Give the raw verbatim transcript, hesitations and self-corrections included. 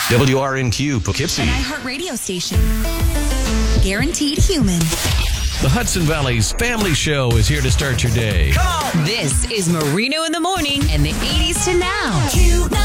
W R N Q Poughkeepsie. An iHeart radio station. Guaranteed human. The Hudson Valley's Family Show is here to start your day. Come on! This is Marino in the Morning and the eighties to now.